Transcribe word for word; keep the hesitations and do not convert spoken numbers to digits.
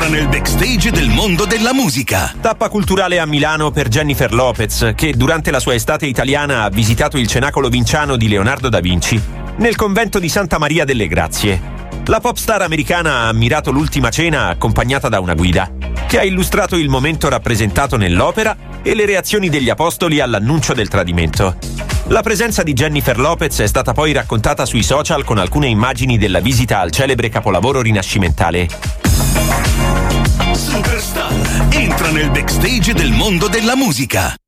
entra nel backstage del mondo della musica. Tappa culturale a Milano per Jennifer Lopez, che durante la sua estate italiana ha visitato il Cenacolo Vinciano di Leonardo da Vinci nel convento di Santa Maria delle Grazie. La popstar americana ha ammirato l'Ultima Cena accompagnata da una guida, che ha illustrato il momento rappresentato nell'opera e le reazioni degli apostoli all'annuncio del tradimento. La presenza di Jennifer Lopez è stata poi raccontata sui social con alcune immagini della visita al celebre capolavoro rinascimentale. Superstar entra nel backstage del mondo della musica.